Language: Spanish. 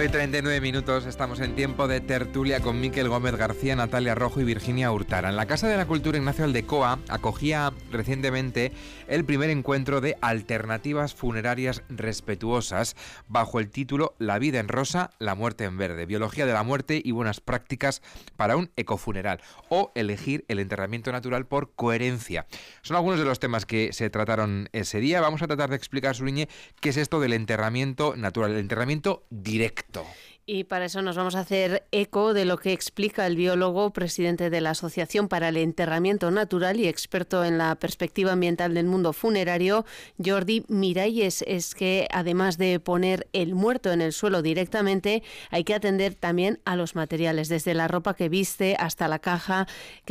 8:39, estamos en tiempo de tertulia con Miquel Gómez García, Natalia Rojo y Virginia Hurtara. En la Casa de la Cultura Ignacio Aldecoa acogía recientemente el primer encuentro de alternativas funerarias respetuosas bajo el título La vida en rosa, la muerte en verde, biología de la muerte y buenas prácticas para un ecofuneral, o elegir el enterramiento natural por coherencia. Son algunos de los temas que se trataron ese día. Vamos a tratar de explicar, Suriñe, qué es esto del enterramiento natural, el enterramiento directo. Y para eso nos vamos a hacer eco de lo que explica el biólogo, presidente de la Asociación para el Enterramiento Natural y experto en la perspectiva ambiental del mundo funerario, Jordi Miralles. Es que además de poner el muerto en el suelo directamente, hay que atender también a los materiales, desde la ropa que viste hasta la caja